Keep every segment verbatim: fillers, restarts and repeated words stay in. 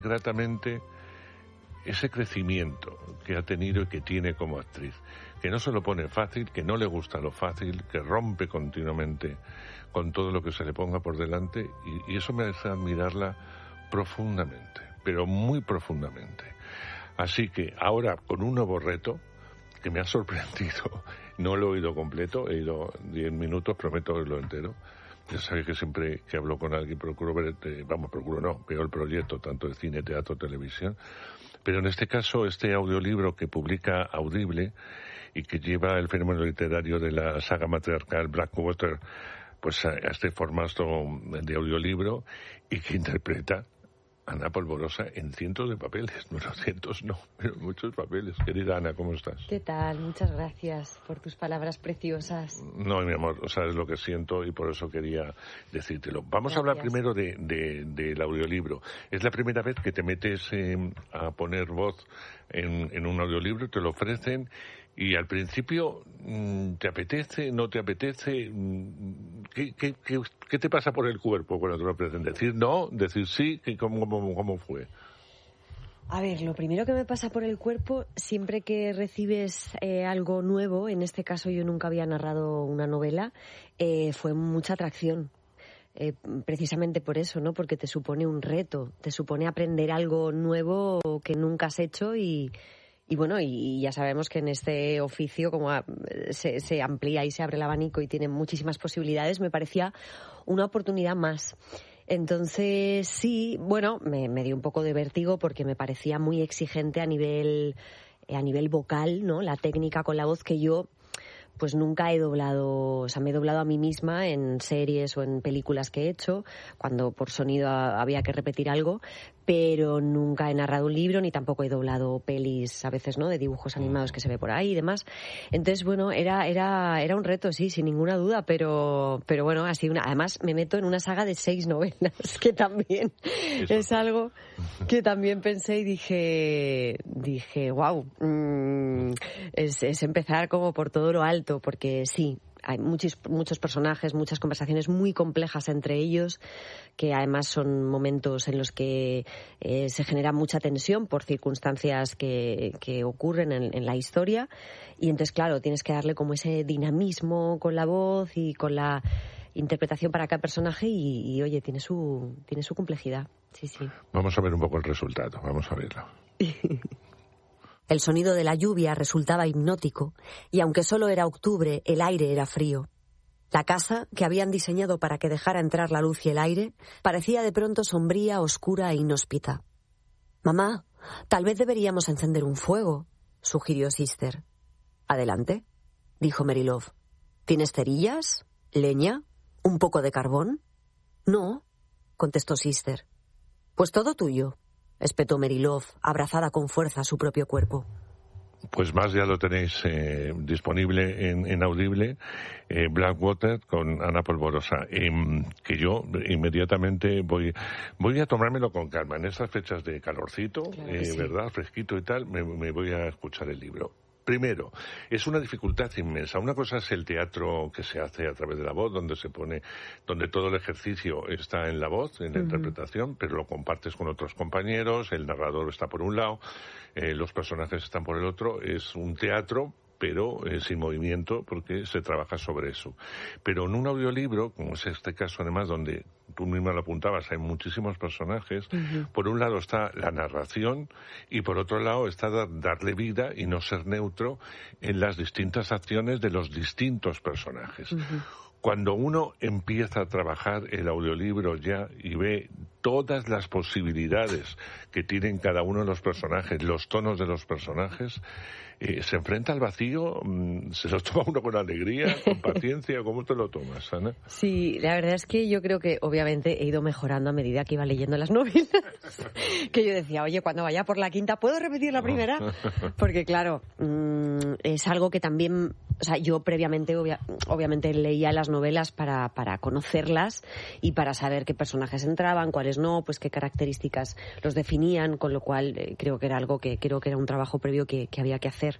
Gratamente ese crecimiento que ha tenido y que tiene como actriz, que no se lo pone fácil, que no le gusta lo fácil, que rompe continuamente con todo lo que se le ponga por delante, y, y eso me hace admirarla profundamente, pero muy profundamente. Así que ahora, con un nuevo reto que me ha sorprendido, no lo he oído completo, he ido diez minutos, prometo oírlo entero. Ya sabéis que siempre que hablo con alguien procuro ver, eh, vamos, procuro no, veo el proyecto tanto de cine, teatro, televisión. Pero en este caso, este audiolibro que publica Audible y que lleva el fenómeno literario de la saga matriarcal Blackwater, pues a, a este formato de audiolibro, y que interpreta Ana Polvorosa en cientos de papeles, no cientos no, pero muchos papeles. Querida Ana, ¿cómo estás? ¿Qué tal? Muchas gracias por tus palabras preciosas. No, mi amor, sabes lo que siento y por eso quería decírtelo. Vamos gracias. a hablar primero de, de, del audiolibro. Es la primera vez que te metes eh, a poner voz en, en un audiolibro, te lo ofrecen. Y al principio, ¿te apetece? ¿No te apetece? ¿Qué, qué, qué, qué te pasa por el cuerpo cuando te lo ofrecen? ¿Decir no? ¿Decir sí? ¿Cómo, cómo, cómo fue? A ver, lo primero que me pasa por el cuerpo, siempre que recibes eh, algo nuevo, en este caso yo nunca había narrado una novela, eh, fue mucha atracción. Eh, precisamente por eso, ¿no? Porque te supone un reto, te supone aprender algo nuevo que nunca has hecho y... Y bueno, y ya sabemos que en este oficio, como se, se amplía y se abre el abanico y tiene muchísimas posibilidades, me parecía una oportunidad más. Entonces, sí, bueno, me, me dio un poco de vértigo porque me parecía muy exigente a nivel, a nivel vocal, ¿no? La técnica con la voz que yo... pues nunca he doblado, o sea, me he doblado a mí misma en series o en películas que he hecho, cuando por sonido había que repetir algo, pero nunca he narrado un libro, ni tampoco he doblado pelis, a veces, ¿no?, de dibujos animados que se ve por ahí y demás. Entonces, bueno, era era era un reto, sí, sin ninguna duda, pero pero bueno, así una, además me meto en una saga de seis novelas, que también Eso. es algo que también pensé y dije, dije, wow, mmm, es, es empezar como por todo lo alto, porque sí, hay muchos, muchos personajes, muchas conversaciones muy complejas entre ellos, que además son momentos en los que eh, se genera mucha tensión por circunstancias que, que ocurren en, en la historia, y entonces, claro, tienes que darle como ese dinamismo con la voz y con la interpretación para cada personaje y, y oye, tiene su, tiene su complejidad. Sí, sí. Vamos a ver un poco el resultado, vamos a verlo. El sonido de la lluvia resultaba hipnótico, y aunque solo era octubre, el aire era frío. La casa, que habían diseñado para que dejara entrar la luz y el aire, parecía de pronto sombría, oscura e inhóspita. «Mamá, tal vez deberíamos encender un fuego», sugirió Sister. «Adelante», dijo Merilov. «¿Tienes cerillas? ¿Leña? ¿Un poco de carbón?» «No», contestó Sister. «Pues todo tuyo», espetó Merilov, abrazada con fuerza a su propio cuerpo. Pues más ya lo tenéis eh, disponible en, en Audible, eh, Blackwater con Ana Polvorosa, eh, que yo inmediatamente voy voy a tomármelo con calma. En esas fechas de calorcito, claro eh, sí. ¿verdad? Fresquito y tal, me, me voy a escuchar el libro. Primero, es una dificultad inmensa. Una cosa es el teatro que se hace a través de la voz, donde se pone, donde todo el ejercicio está en la voz, en la uh-huh. interpretación, pero lo compartes con otros compañeros, el narrador está por un lado, eh, los personajes están por el otro. Es un teatro, pero eh, sin movimiento, porque se trabaja sobre eso. Pero en un audiolibro, como es este caso además, donde tú misma lo apuntabas, hay muchísimos personajes, uh-huh. por un lado está la narración y por otro lado está dar, darle vida y no ser neutro en las distintas acciones de los distintos personajes. Uh-huh. Cuando uno empieza a trabajar el audiolibro ya y ve todas las posibilidades que tienen cada uno de los personajes, los tonos de los personajes, eh, se enfrenta al vacío, mmm, se lo toma uno con alegría, con paciencia. ¿Cómo te lo tomas, Ana? Sí, la verdad es que yo creo que obviamente he ido mejorando a medida que iba leyendo las novelas. Que yo decía, oye, cuando vaya por la quinta, ¿puedo repetir la primera? Porque claro, mmm, es algo que también, o sea, yo previamente obvia, obviamente leía las novelas para, para conocerlas y para saber qué personajes entraban, cuáles cuáles no, pues qué características los definían, con lo cual eh, creo que era algo que creo que era un trabajo previo que, que había que hacer.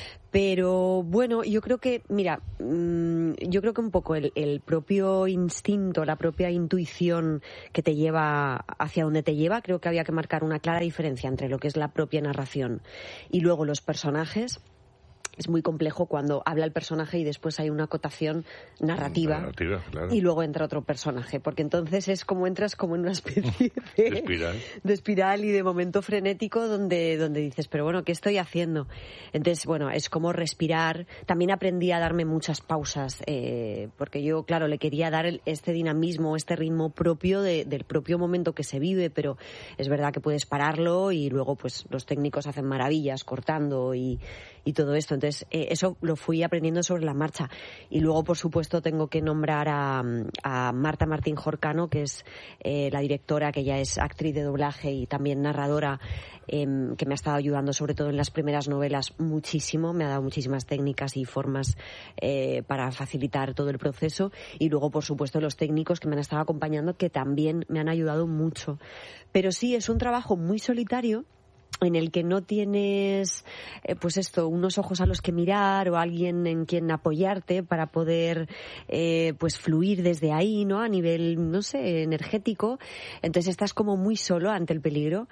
Pero bueno, yo creo que, mira, mmm, yo creo que un poco el, el propio instinto, la propia intuición que te lleva hacia donde te lleva, creo que había que marcar una clara diferencia entre lo que es la propia narración y luego los personajes. Es muy complejo cuando habla el personaje y después hay una acotación narrativa, narrativa claro. Y luego entra otro personaje, porque entonces es como entras como en una especie de, de, espiral. de espiral y de momento frenético donde, donde dices, pero bueno, ¿qué estoy haciendo? Entonces, bueno, es como respirar. También aprendí a darme muchas pausas, eh, porque yo, claro, le quería dar el, este dinamismo, este ritmo propio de, del propio momento que se vive, pero es verdad que puedes pararlo y luego pues los técnicos hacen maravillas cortando y, y todo esto. Entonces, eh, eso lo fui aprendiendo sobre la marcha. Y luego, por supuesto, tengo que nombrar a, a Marta Martín Jorcano, que es eh, la directora, que ya es actriz de doblaje y también narradora, eh, que me ha estado ayudando, sobre todo en las primeras novelas, muchísimo. Me ha dado muchísimas técnicas y formas eh, para facilitar todo el proceso. Y luego, por supuesto, los técnicos que me han estado acompañando, que también me han ayudado mucho. Pero sí, es un trabajo muy solitario, en el que no tienes, eh, pues esto, unos ojos a los que mirar o alguien en quien apoyarte para poder, eh, pues fluir desde ahí, ¿no? A nivel, no sé, energético. Entonces estás como muy solo ante el peligro.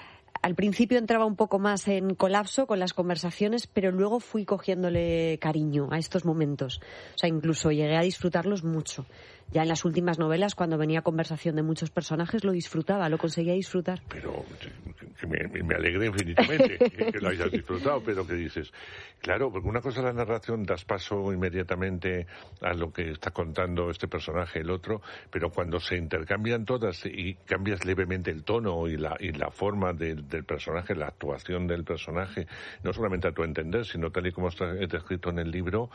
Al principio entraba un poco más en colapso con las conversaciones, pero luego fui cogiéndole cariño a estos momentos. O sea, incluso llegué a disfrutarlos mucho. Ya en las últimas novelas, cuando venía conversación de muchos personajes, lo disfrutaba, lo conseguía disfrutar. Pero que me, me alegré infinitamente que, que lo hayas disfrutado, pero que dices, claro, porque una cosa es la narración, das paso inmediatamente a lo que está contando este personaje, el otro, pero cuando se intercambian todas y cambias levemente el tono y la, y la forma de, del personaje, la actuación del personaje, no solamente a tu entender, sino tal y como está escrito en el libro,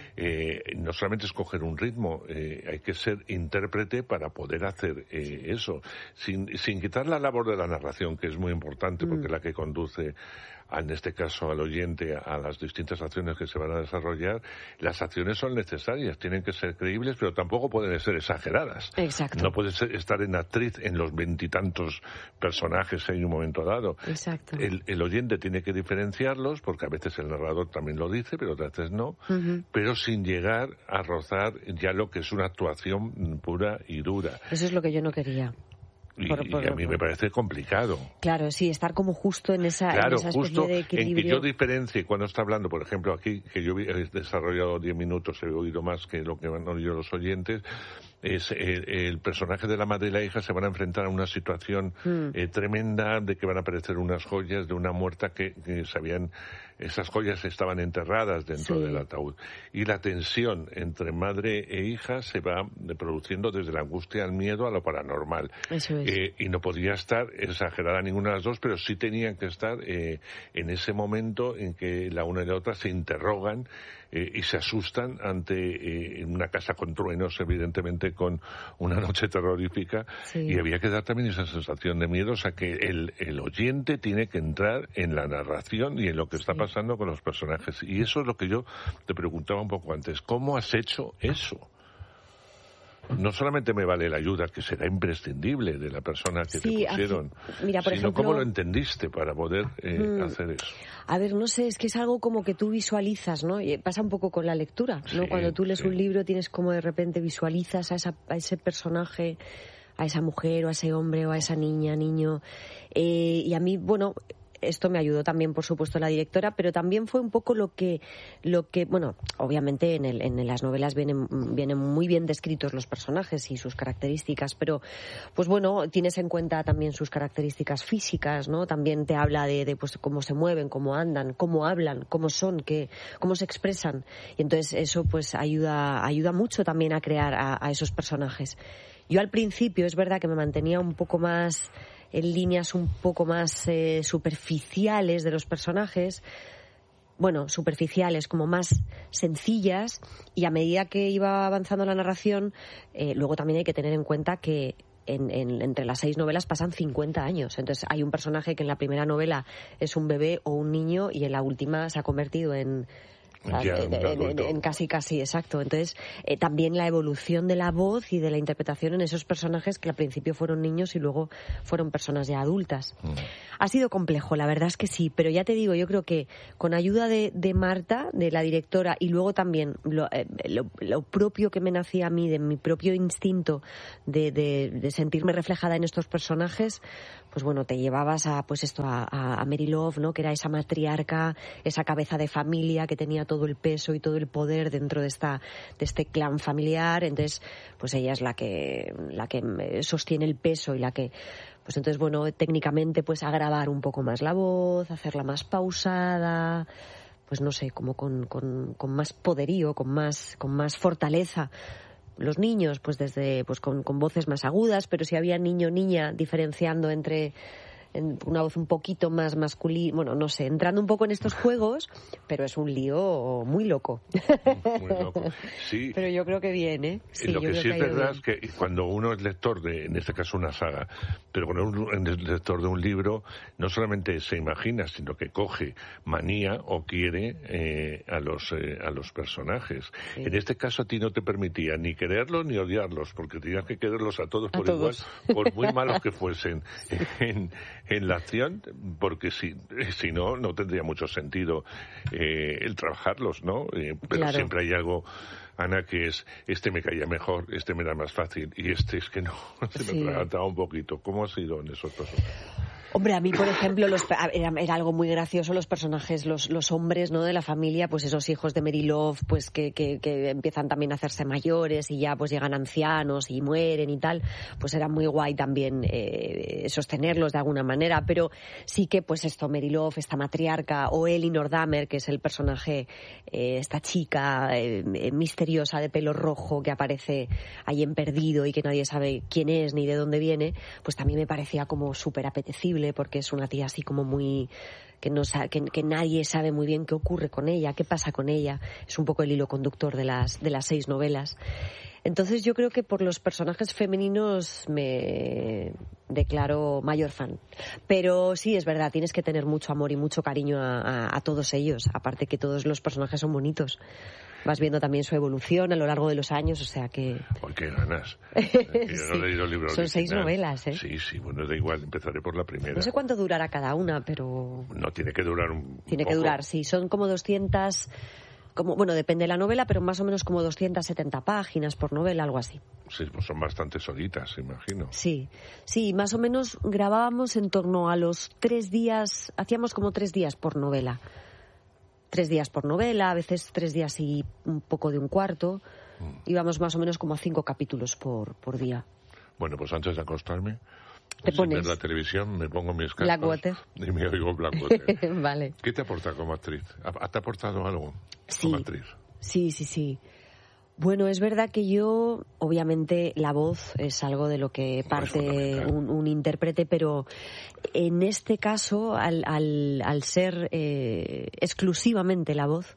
eh, no solamente escoger un ritmo, eh, hay que ser intérprete para poder hacer eh, eso, sin, sin quitar la labor de la narración, que es muy importante porque es la que conduce, en este caso al oyente, a las distintas acciones que se van a desarrollar. Las acciones son necesarias, tienen que ser creíbles, pero tampoco pueden ser exageradas. Exacto. No puedes estar en actriz en los veintitantos personajes en un momento dado. Exacto. El, el oyente tiene que diferenciarlos, porque a veces el narrador también lo dice, pero otras veces no, uh-huh. pero sin llegar a rozar ya lo que es una actuación pura y dura. Eso es lo que yo no quería. Y, por, por, y a mí me parece complicado. Claro, sí, estar como justo en esa, claro, en esa especie justo de equilibrio. En que yo diferencie cuando está hablando, por ejemplo, aquí, que yo he desarrollado diez minutos, he oído más que lo que han oído los oyentes, es el, el personaje de la madre y la hija se van a enfrentar a una situación mm. eh, tremenda, de que van a aparecer unas joyas de una muerta que, que sabían, esas joyas estaban enterradas dentro sí. del ataúd. Y la tensión entre madre e hija se va produciendo desde la angustia al miedo a lo paranormal. Eso es. Eh, y no podía estar exagerada ninguna de las dos, pero sí tenían que estar eh, en ese momento en que la una y la otra se interrogan eh, y se asustan ante eh, una casa con truenos, evidentemente con una noche terrorífica, sí. y había que dar también esa sensación de miedo, o sea que el, el oyente tiene que entrar en la narración y en lo que sí. está pasando con los personajes. Y eso es lo que yo te preguntaba un poco antes, ¿cómo has hecho eso? No solamente me vale la ayuda, que será imprescindible, de la persona que sí, te pusieron, así, mira, por sino ejemplo, cómo lo entendiste para poder eh, mm, hacer eso. A ver, no sé, es que es algo como que tú visualizas, ¿no? Y pasa un poco con la lectura, ¿no? Sí, Cuando tú lees sí. un libro tienes como de repente visualizas a, esa, a ese personaje, a esa mujer o a ese hombre o a esa niña, niño. Eh, y a mí, bueno... Esto me ayudó también, por supuesto, la directora, pero también fue un poco lo que, lo que bueno, obviamente en, el, en las novelas vienen, vienen muy bien descritos los personajes y sus características, pero, pues bueno, tienes en cuenta también sus características físicas, ¿no? También te habla de, de pues cómo se mueven, cómo andan, cómo hablan, cómo son, qué, cómo se expresan. Y entonces eso, pues, ayuda, ayuda mucho también a crear a, a esos personajes. Yo al principio, es verdad que me mantenía un poco más en líneas un poco más eh, superficiales de los personajes, bueno, superficiales, como más sencillas, y a medida que iba avanzando la narración, eh, luego también hay que tener en cuenta que en, en, entre las seis novelas pasan cincuenta años. Entonces hay un personaje que en la primera novela es un bebé o un niño y en la última se ha convertido en Ya, en, en, en casi casi, exacto. Entonces, eh, también la evolución de la voz y de la interpretación en esos personajes que al principio fueron niños y luego fueron personas ya adultas. Mm. Ha sido complejo, la verdad es que sí, pero ya te digo, yo creo que con ayuda de, de Marta, de la directora, y luego también lo, eh, lo, lo propio que me nacía a mí, de mi propio instinto de, de, de sentirme reflejada en estos personajes, pues bueno, te llevabas a pues esto a, a Mary Love, ¿no? Que era esa matriarca, esa cabeza de familia que tenía todo el peso y todo el poder dentro de esta de este clan familiar. Entonces, pues ella es la que la que sostiene el peso y la que pues entonces bueno, técnicamente pues agravar un poco más la voz, hacerla más pausada, pues no sé, como con con, con más poderío, con más con más fortaleza. Los niños, pues desde pues con, con voces más agudas, pero si había niño o niña diferenciando entre en una voz un poquito más masculina, bueno, no sé, entrando un poco en estos juegos, pero es un lío muy loco. Muy loco, sí. Pero yo creo que bien, ¿eh? Sí, lo que sí que es verdad es que cuando uno es lector de, en este caso una saga, pero cuando uno es lector de un libro, no solamente se imagina, sino que coge manía o quiere eh, a los eh, a los personajes. Sí. En este caso a ti no te permitía ni quererlos ni odiarlos, porque tenías que quererlos a todos por a igual, todos. Por muy malos que fuesen en, en la acción, porque si, si no, no tendría mucho sentido eh, el trabajarlos, ¿no? Eh, pero claro. Siempre hay algo, Ana, que es, este me caía mejor, este me era más fácil, y este es que no, se sí. me atragantaba un poquito. ¿Cómo ha sido en esos personajes? Hombre, a mí, por ejemplo, los, era, era algo muy gracioso los personajes, los, los hombres, ¿no? De la familia, pues esos hijos de Mary Love, pues que, que, que empiezan también a hacerse mayores y ya pues llegan ancianos y mueren y tal, pues era muy guay también eh, sostenerlos de alguna manera, pero sí que pues esto, Mary Love, esta matriarca, o Elinor Dahmer, que es el personaje, eh, esta chica eh, misteriosa de pelo rojo que aparece ahí en Perdido y que nadie sabe quién es ni de dónde viene, pues también me parecía como súper apetecible, porque es una tía así como muy que no que, que nadie sabe muy bien qué ocurre con ella, qué pasa con ella. Es un poco el hilo conductor de las de las seis novelas. Entonces yo creo que por los personajes femeninos me declaro mayor fan. Pero sí, es verdad, tienes que tener mucho amor y mucho cariño a, a, a todos ellos, aparte que todos los personajes son bonitos. Vas viendo también su evolución a lo largo de los años, o sea que... ¿Por qué ganas? Que yo no he leído el libro Son original. Seis novelas, ¿eh? Sí, sí, bueno, da igual, empezaré por la primera. No sé cuánto durará cada una, pero... No, tiene que durar un Tiene poco. que durar, sí, son como doscientas... Como, bueno, depende de la novela, pero más o menos como doscientas setenta páginas por novela, algo así. Sí, pues son bastantes horitas, imagino. Sí, sí, más o menos grabábamos en torno a los tres días, hacíamos como tres días por novela. Tres días por novela, a veces tres días y un poco de un cuarto. Mm. Íbamos más o menos como a cinco capítulos por, por día. Bueno, pues antes de acostarme, ¿te pones? Sin ver la televisión, me pongo mis cascos Blackwater y me oigo Blackwater. Vale. ¿Qué te aporta como actriz? ¿Te ha aportado algo sí. como actriz? Sí, sí, sí. Bueno, es verdad que yo, obviamente, la voz es algo de lo que parte un, un intérprete, pero en este caso, al, al, al ser eh, exclusivamente la voz,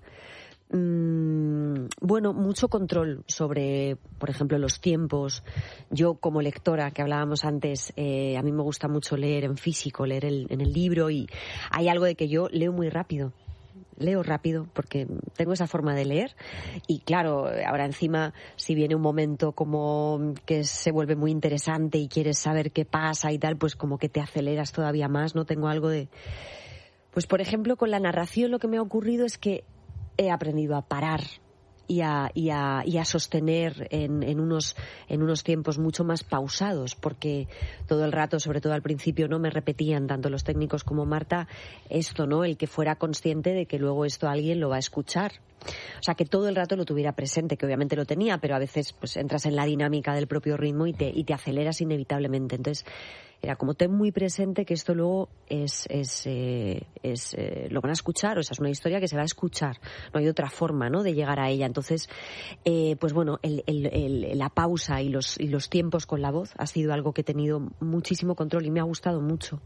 mmm, bueno, mucho control sobre, por ejemplo, los tiempos. Yo, como lectora, que hablábamos antes, eh, a mí me gusta mucho leer en físico, leer el, en el libro, y hay algo de que yo leo muy rápido. Leo rápido porque tengo esa forma de leer y claro, ahora encima si viene un momento como que se vuelve muy interesante y quieres saber qué pasa y tal, pues como que te aceleras todavía más, ¿no? Tengo algo de... Pues por ejemplo con la narración lo que me ha ocurrido es que he aprendido a parar y a, y a, y a sostener en, en, unos, en unos tiempos mucho más pausados, porque todo el rato, sobre todo al principio, no me repetían tanto los técnicos como Marta esto, ¿no? El que fuera consciente de que luego esto alguien lo va a escuchar. O sea, que todo el rato lo tuviera presente, que obviamente lo tenía, pero a veces pues entras en la dinámica del propio ritmo y te, y te aceleras inevitablemente. Entonces, era como ten muy presente que esto luego es, es, eh, es eh, lo van a escuchar, o sea, es una historia que se va a escuchar, no hay otra forma, ¿no?, de llegar a ella. Entonces, eh, pues bueno, el, el, el, la pausa y los, y los tiempos con la voz ha sido algo que he tenido muchísimo control y me ha gustado mucho.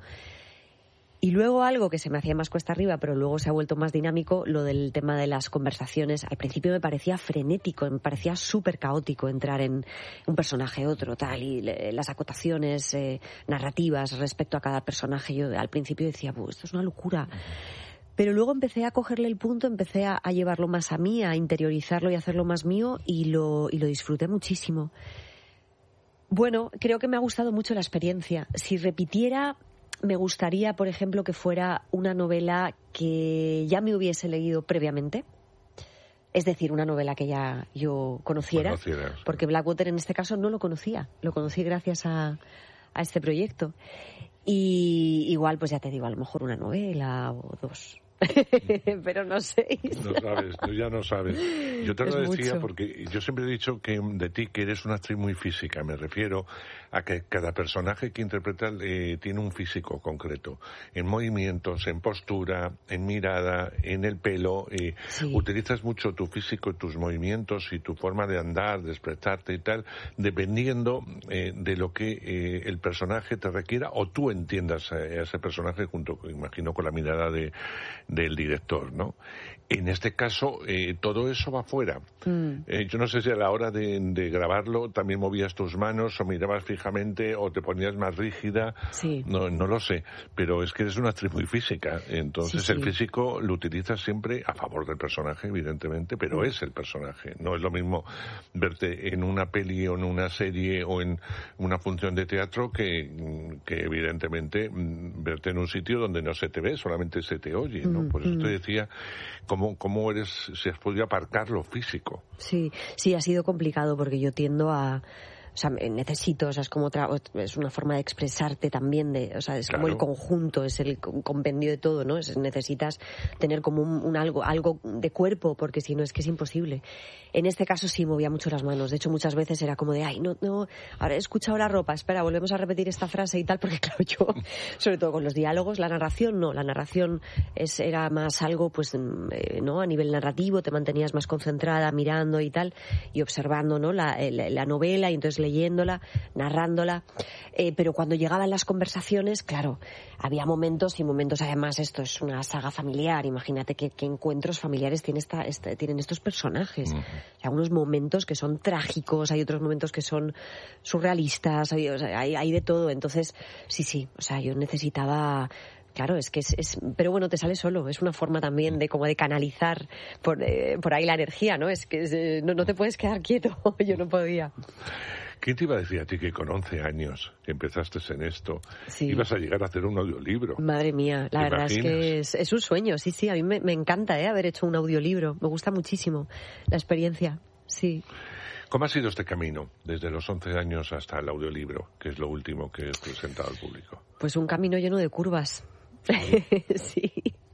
Y luego algo que se me hacía más cuesta arriba, pero luego se ha vuelto más dinámico, lo del tema de las conversaciones. Al principio me parecía frenético, me parecía súper caótico entrar en un personaje, otro, tal, y le, las acotaciones eh, narrativas respecto a cada personaje. Yo al principio decía, pues esto es una locura. Pero luego empecé a cogerle el punto, empecé a, a llevarlo más a mí, a interiorizarlo y a hacerlo más mío, y lo, y lo disfruté muchísimo. Bueno, creo que me ha gustado mucho la experiencia. Si repitiera, me gustaría, por ejemplo, que fuera una novela que ya me hubiese leído previamente. Es decir, una novela que ya yo conociera, Conocieras. Porque Blackwater en este caso no lo conocía, lo conocí gracias a, a este proyecto. Y igual, pues ya te digo, a lo mejor una novela o dos. Pero no sé. No sabes, tú ya no sabes. Yo te lo Es decía mucho. porque yo siempre he dicho que de ti que eres una actriz muy física. Me refiero a que cada personaje que interpretas eh, tiene un físico concreto. En movimientos, en postura, en mirada, en el pelo. Eh, Sí. Utilizas mucho tu físico, tus movimientos y tu forma de andar, de expresarte y tal, dependiendo eh, de lo que eh, el personaje te requiera o tú entiendas a, a ese personaje junto, imagino, con la mirada de del director, ¿no? En este caso, eh, todo eso va fuera. Mm. Eh, yo no sé si a la hora de, de grabarlo también movías tus manos o mirabas fijamente o te ponías más rígida. Sí. No, no lo sé, pero es que eres una actriz muy física. Entonces Sí, sí. el físico lo utilizas siempre a favor del personaje, evidentemente, pero Mm. es el personaje. No es lo mismo verte en una peli o en una serie o en una función de teatro que, que evidentemente mm, verte en un sitio donde no se te ve, solamente se te oye, ¿no? Mm, Por eso mm. te decía cómo, cómo eres, si has podido aparcar lo físico. Sí, sí, ha sido complicado porque yo tiendo a... O sea, necesito, o sea, es como otra, es una forma de expresarte también, de, o sea, es como Claro. el conjunto, es el compendio de todo, ¿no? Es, necesitas tener como un, un algo, algo de cuerpo, porque si no es que es imposible. En este caso sí movía mucho las manos, de hecho muchas veces era como de, ay, no, no, ahora he escuchado la ropa, espera, volvemos a repetir esta frase y tal, porque claro, yo, sobre todo con los diálogos, la narración no, la narración es, era más algo, pues, eh, ¿no? A nivel narrativo, te mantenías más concentrada, mirando y tal, y observando, ¿no? La, la, la novela, y entonces leyéndola, narrándola, eh, pero cuando llegaban las conversaciones, claro, había momentos y momentos, además esto es una saga familiar, imagínate qué, qué encuentros familiares tiene esta, esta, tienen estos personajes. Uh-huh. Hay algunos momentos que son trágicos, hay otros momentos que son surrealistas, hay, o sea, hay, hay de todo, entonces sí, sí, o sea, yo necesitaba... Claro, es que es, es... Pero bueno, te sale solo. Es una forma también de como de canalizar por, eh, por ahí la energía, ¿no? Es que es, eh, no, no te puedes quedar quieto. Yo no podía. ¿Quién te iba a decir a ti que con once años que empezaste en esto Sí. ibas a llegar a hacer un audiolibro? Madre mía, la ¿Te verdad imaginas? es que es, es un sueño. Sí, sí, a mí me, me encanta ¿eh? haber hecho un audiolibro. Me gusta muchísimo la experiencia. Sí. ¿Cómo ha sido este camino desde los once años hasta el audiolibro, que es lo último que has presentado al público? Pues un camino lleno de curvas. Sí.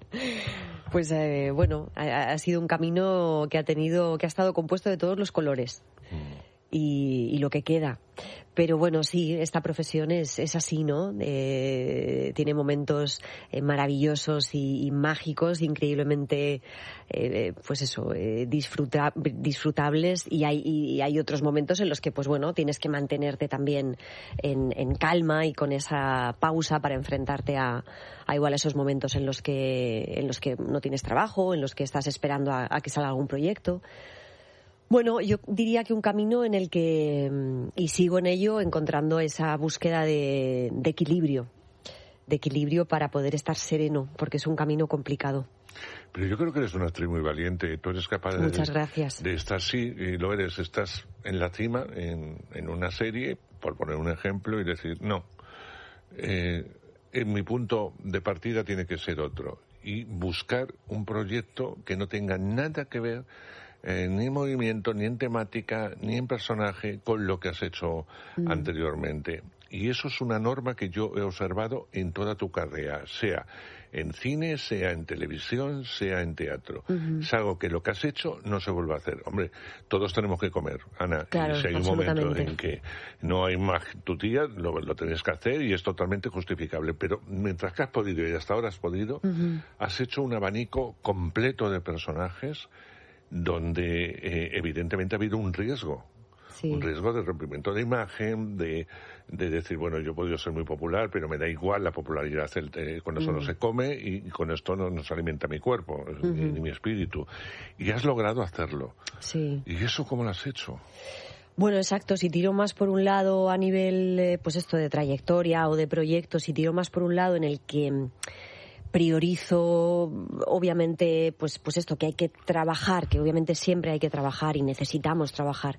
Pues eh, bueno, ha, ha sido un camino que ha tenido, que ha estado compuesto de todos los colores. Mm. Y, y lo que queda. Pero bueno, sí, esta profesión es, es así, ¿no? Eh, tiene momentos eh, maravillosos y, y mágicos, increíblemente, eh, pues eso, eh, disfruta, disfrutables, y hay, y hay otros momentos en los que, pues bueno, tienes que mantenerte también en, en calma y con esa pausa para enfrentarte a, a igual esos momentos en los que, en los que no tienes trabajo, en los que estás esperando a, a que salga algún proyecto. Bueno, yo diría que un camino en el que, y sigo en ello, encontrando esa búsqueda de, de equilibrio, de equilibrio para poder estar sereno, porque es un camino complicado. Pero yo creo que eres una actriz muy valiente. Tú eres capaz de, Muchas gracias. de estar, sí, y lo eres, estás en la cima, en, en una serie, por poner un ejemplo, y decir, no, eh, en mi punto de partida tiene que ser otro. Y buscar un proyecto que no tenga nada que ver Eh, ni en movimiento, ni en temática, ni en personaje con lo que has hecho mm. anteriormente. Y eso es una norma que yo he observado en toda tu carrera, sea en cine, sea en televisión, sea en teatro. Uh-huh. Es algo que lo que has hecho no se vuelve a hacer. Hombre, todos tenemos que comer, Ana. Claro, y si hay un momento en que no hay más tu tía, lo, lo tienes que hacer y es totalmente justificable. Pero mientras que has podido y hasta ahora has podido, uh-huh. has hecho un abanico completo de personajes donde eh, evidentemente ha habido un riesgo, sí. un riesgo de rompimiento de imagen, de, de decir, bueno, yo he podido ser muy popular, pero me da igual la popularidad, el, eh, con eso mm. no se come y con esto no nos alimenta mi cuerpo, uh-huh. ni, ni mi espíritu. Y has logrado hacerlo. Sí. ¿Y eso cómo lo has hecho? Bueno, exacto, si tiro más por un lado a nivel, eh, pues esto de trayectoria o de proyectos, si tiro más por un lado en el que... priorizo, obviamente, pues, pues esto, que hay que trabajar, que obviamente siempre hay que trabajar y necesitamos trabajar.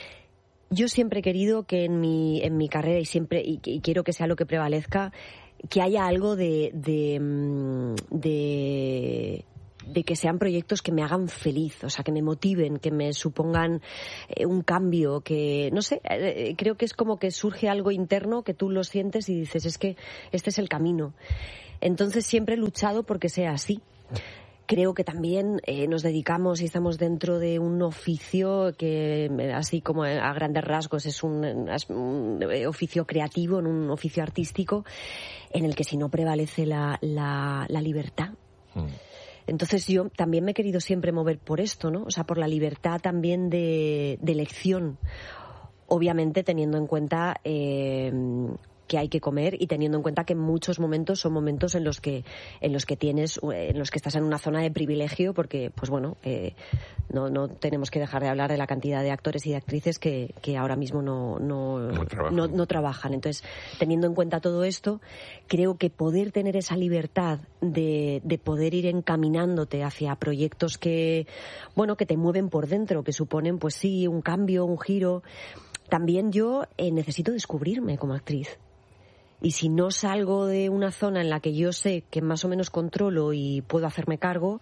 Yo siempre he querido que en mi, en mi carrera, y siempre, y, y quiero que sea lo que prevalezca, que haya algo de, de, de, de que sean proyectos que me hagan feliz, o sea, que me motiven, que me supongan eh, un cambio, que, no sé, eh, creo que es como que surge algo interno que tú lo sientes y dices, es que este es el camino. Entonces siempre he luchado porque sea así. Creo que también eh, nos dedicamos y estamos dentro de un oficio que, así como a grandes rasgos, es un, es un oficio creativo, en un oficio artístico, en el que si no prevalece la, la, la libertad. Mm. Entonces yo también me he querido siempre mover por esto, ¿no? O sea, por la libertad también de, de elección. Obviamente teniendo en cuenta eh, que hay que comer y teniendo en cuenta que en muchos momentos son momentos en los que en los que tienes en los que estás en una zona de privilegio, porque pues bueno eh, no no tenemos que dejar de hablar de la cantidad de actores y de actrices que, que ahora mismo no no, no, trabajan. no no trabajan. Entonces, teniendo en cuenta todo esto, creo que poder tener esa libertad de, de poder ir encaminándote hacia proyectos que bueno que te mueven por dentro, que suponen pues sí un cambio, un giro. También yo eh, necesito descubrirme como actriz. Y si no salgo de una zona en la que yo sé que más o menos controlo y puedo hacerme cargo,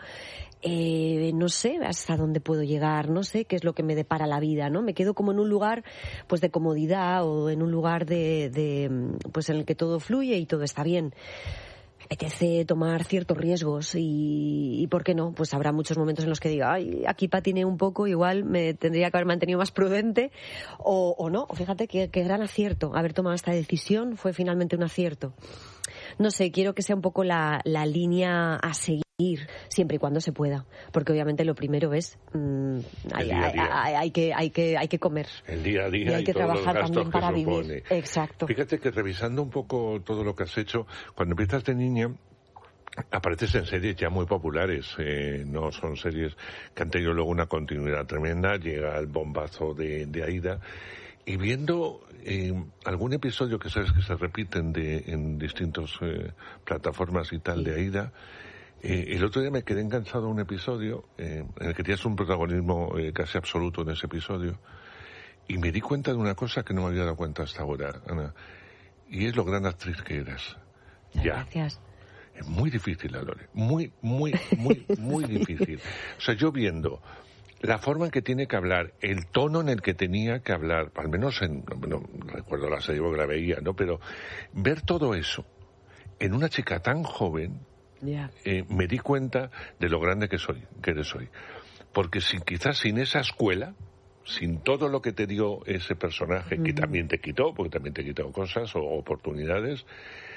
eh, no sé hasta dónde puedo llegar, no sé qué es lo que me depara la vida, ¿no? Me quedo como en un lugar pues de comodidad o en un lugar de, de pues en el que todo fluye y todo está bien. Me apetece tomar ciertos riesgos y, y ¿por qué no? Pues habrá muchos momentos en los que diga, ay, aquí patiné un poco, igual me tendría que haber mantenido más prudente o, o no. O fíjate qué gran acierto haber tomado esta decisión, fue finalmente un acierto. No sé, quiero que sea un poco la, la línea a seguir siempre y cuando se pueda, porque obviamente lo primero es mmm, hay, día a día. Hay, hay que hay que hay que comer el día a día y hay que y todos trabajar los gastos también para que vivir. supone. Exacto. Fíjate que revisando un poco todo lo que has hecho, cuando empiezas de niña apareces en series ya muy populares, eh, no son series que han tenido luego una continuidad tremenda. Llega el bombazo de, de Aída, y viendo eh, algún episodio que sabes que se repiten de, en distintas eh, plataformas y tal de Aída, eh, el otro día me quedé enganchado a un episodio eh, en el que tienes un protagonismo eh, casi absoluto en ese episodio, y me di cuenta de una cosa que no me había dado cuenta hasta ahora, Ana, y es lo gran actriz que eres. Ya. Gracias. Es muy difícil, Lore, muy, muy, muy, muy difícil. O sea, yo viendo la forma en que tiene que hablar, el tono en el que tenía que hablar, al menos en, no, no recuerdo la serie que la veía, ¿no? Pero ver todo eso en una chica tan joven, yeah. eh, me di cuenta de lo grande que soy, que eres hoy. Porque si, quizás sin esa escuela, sin todo lo que te dio ese personaje, mm-hmm. que también te quitó, porque también te quitó cosas o oportunidades,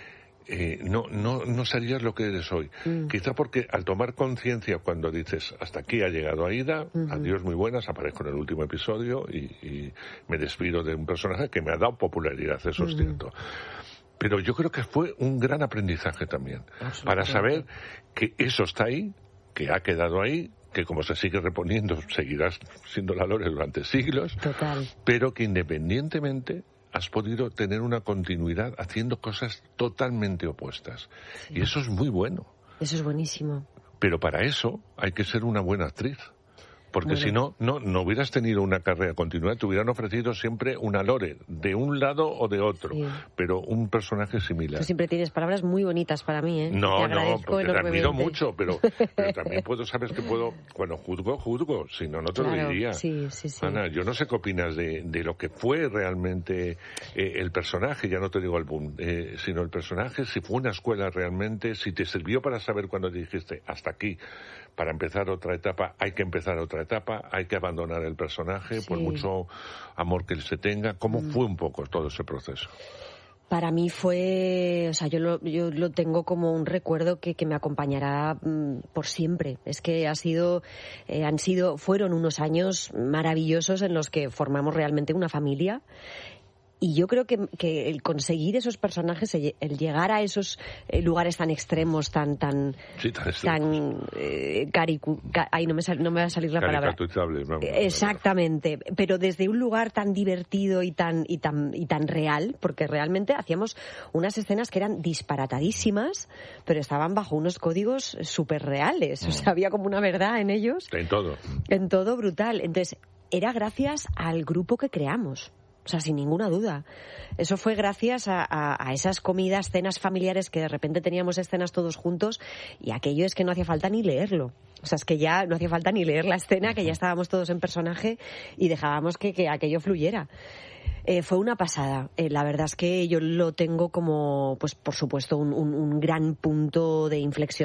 Eh, no, no, no serías lo que eres hoy. Mm. Quizá porque al tomar conciencia, cuando dices, hasta aquí ha llegado Aída, uh-huh. adiós muy buenas, aparezco en el último episodio y, y me despido de un personaje que me ha dado popularidad, eso uh-huh. es cierto. Pero yo creo que fue un gran aprendizaje también, para saber que eso está ahí, que ha quedado ahí, que como se sigue reponiendo, seguirás siendo la Lore durante siglos. Total. Pero que independientemente has podido tener una continuidad haciendo cosas totalmente opuestas. Sí. Y eso es muy bueno. Eso es buenísimo. Pero para eso hay que ser una buena actriz. Porque bueno. si no, no, no hubieras tenido una carrera continua, te hubieran ofrecido siempre una Lore, de un lado o de otro, sí. pero un personaje similar. Tú siempre tienes palabras muy bonitas para mí, ¿eh? No, no, porque te admiro mucho, pero, pero también puedo, sabes que puedo, cuando juzgo, juzgo, si no, no te claro, lo diría. Sí, sí, sí. Ana, yo no sé qué opinas de, de lo que fue realmente eh, el personaje, ya no te digo el boom, eh, sino el personaje, si fue una escuela realmente, si te sirvió para saber cuando dijiste, hasta aquí, para empezar otra etapa, hay que empezar otra etapa, hay que abandonar el personaje, sí. por mucho amor que él se tenga. ¿Cómo mm. fue un poco todo ese proceso? Para mí fue, o sea, yo lo, yo lo tengo como un recuerdo que, que me acompañará mmm, por siempre. Es que ha sido, eh, han sido, fueron unos años maravillosos en los que formamos realmente una familia. y yo creo que, que el conseguir esos personajes, el, el llegar a esos eh, lugares tan extremos, tan tan sí, tan, tan eh, caricu, ca, ay, no me sal, no me va a salir la palabra. Vamos, Exactamente, pero desde un lugar tan divertido y tan y tan y tan real, porque realmente hacíamos unas escenas que eran disparatadísimas, pero estaban bajo unos códigos súper reales, mm. o sea, había como una verdad en ellos. En todo. En todo brutal. Entonces, era gracias al grupo que creamos. O sea, sin ninguna duda. Eso fue gracias a, a, a esas comidas, cenas familiares que de repente teníamos escenas todos juntos y aquello es que no hacía falta ni leerlo. O sea, es que ya no hacía falta ni leer la escena, que ya estábamos todos en personaje y dejábamos que, que aquello fluyera. Eh, fue una pasada. Eh, la verdad es que yo lo tengo como, pues por supuesto, un, un, un gran punto de inflexión